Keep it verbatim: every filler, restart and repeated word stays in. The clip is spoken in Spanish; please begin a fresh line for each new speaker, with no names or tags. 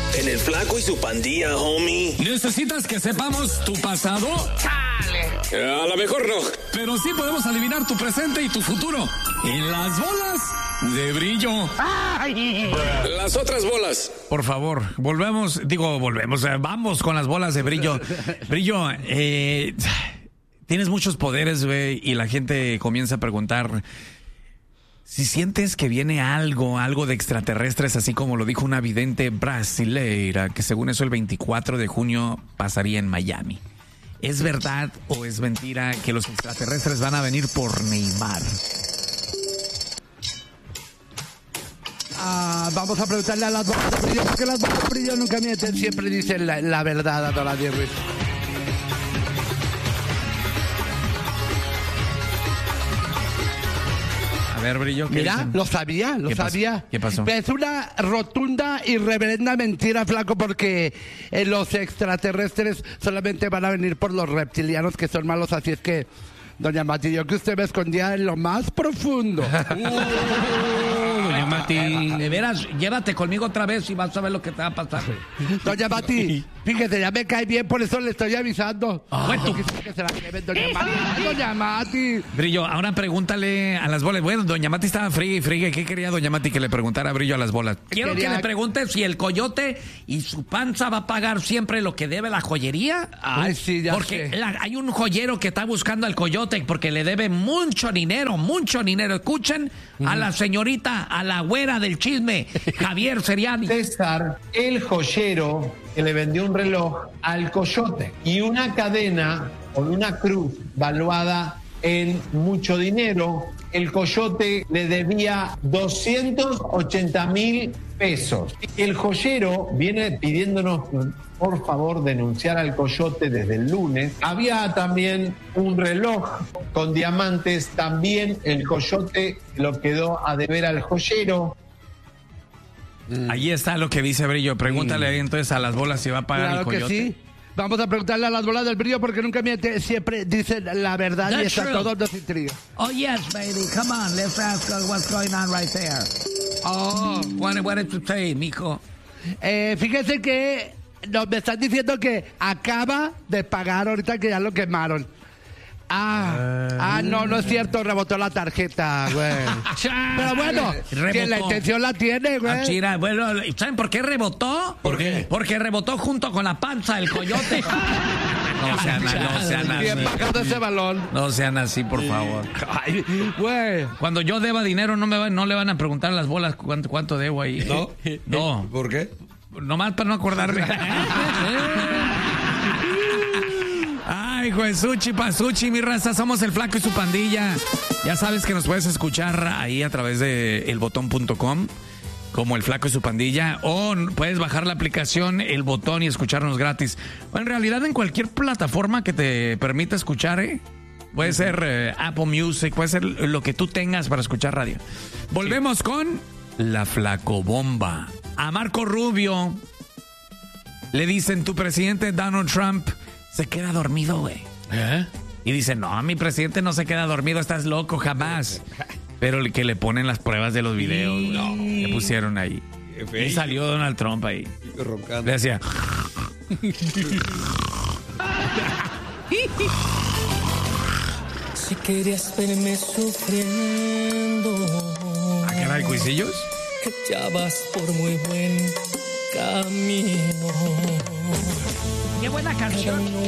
En el Flaco y su Pandilla, homie.
¿Necesitas que sepamos tu pasado?
¡Chale! A lo mejor no.
Pero sí podemos adivinar tu presente y tu futuro. En las bolas de brillo.
¡Ay! Las otras bolas.
Por favor, volvemos, digo, volvemos, eh, vamos con las bolas de brillo. Brillo, eh, tienes muchos poderes, güey, y la gente comienza a preguntar si sientes que viene algo, algo de extraterrestres, así como lo dijo una vidente brasileira, que según eso el veinticuatro de junio pasaría en Miami. ¿Es verdad o es mentira que los extraterrestres van a venir por Neymar?
Ah, vamos a preguntarle a las bolas de brillo, porque las bolas de brillo nunca mienten, siempre dicen la, la verdad a toda la tierra.
A ver, Brillo, ¿qué
Mira,
dicen?
lo sabía, lo
¿Qué
sabía.
pasó? ¿Qué pasó?
Es una rotunda y reverenda mentira, Flaco, porque eh, los extraterrestres solamente van a venir por los reptilianos que son malos, así es que, doña Mati, yo que usted me escondía en lo más profundo.
uh, doña Mati. De veras, llévate conmigo otra vez y vas a ver lo que te va a pasar.
Doña Mati, fíjese, ya me cae bien, por eso le estoy avisando.
Ah,
Bueno,
tú-
quisiera que se la lleven, doña Mati. Ay, doña Mati.
Brillo, ahora pregúntale a las bolas. Bueno, doña Mati estaba fríe y fríe. ¿Qué quería doña Mati que le preguntara a Brillo a las bolas? Quiero
Quería-
que le pregunte si el coyote y su panza va a pagar siempre lo que debe la joyería.
Ay, sí, ya
Porque
sé.
la- hay un joyero que está buscando al coyote porque le debe mucho dinero, mucho dinero. Escuchen a la señorita, a la güera del chisme, Javier Seriani.
César, el joyero que le vendió un reloj al coyote y una cadena con una cruz valuada en mucho dinero. El coyote le debía doscientos ochenta mil pesos. El joyero viene pidiéndonos, por favor, denunciar al coyote desde el lunes. Había también un reloj con diamantes. También el coyote lo quedó a deber al joyero.
Ahí está lo que dice Brillo. Pregúntale ahí entonces a las bolas si va a pagar
Claro
el
que
coyote.
sí. Vamos a preguntarle a las bolas del brillo porque nunca miente, siempre dicen la verdad y
That's
está
true.
todo nos intriga.
Oh, yes, baby. Come on, let's ask her what's going on right there.
Oh,
What, what did you say, mijo?
eh, fíjese que nos me están diciendo que acaba de pagar ahorita que ya lo quemaron. Ah, ah, no, no es cierto, rebotó la tarjeta, güey. Pero bueno,
Rebotó.
que la intención la tiene,
Ah,
güey.
chira, bueno, ¿saben por qué rebotó?
¿Por qué?
Porque rebotó junto con la panza del coyote. No sean, no sean
Bien
así.
bajando ese balón.
No sean así, por favor.
Ay, güey.
Cuando yo deba dinero, no me va- no le van a preguntar a las bolas cuánto, cuánto debo ahí.
¿No?
No.
¿Por qué?
Nomás para no acordarme. Ay, Juesuchi, Pasuchi, mi raza, somos el Flaco y su pandilla. Ya sabes que nos puedes escuchar ahí a través de el botón punto com, como el Flaco y su pandilla, o puedes bajar la aplicación El Botón y escucharnos gratis. O en realidad en cualquier plataforma que te permita escuchar, ¿eh? Puede ser eh, Apple Music, puede ser lo que tú tengas para escuchar radio. Volvemos con la Flacobomba. A Marco Rubio le dicen, tu presidente Donald Trump se queda dormido, güey.
¿Eh?
Y dice, no, mi presidente no se queda dormido, estás loco, jamás. Pero que le ponen las pruebas de los videos, güey. Le pusieron ahí. Y salió Donald Trump ahí.
Roncando.
Le decía,
Si querías verme sufriendo,
¿a qué hay cuisillos?
ya vas por muy buen camino.
Qué buena canción.